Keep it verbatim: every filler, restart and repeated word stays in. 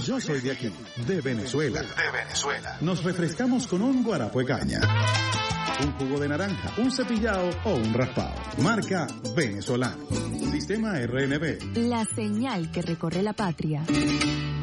Yo soy de aquí, de Venezuela. De Venezuela. Nos refrescamos con un guarapo de caña, un jugo de naranja, un cepillado o un raspado. Marca Venezolano. Sistema R N B. La señal que recorre la patria.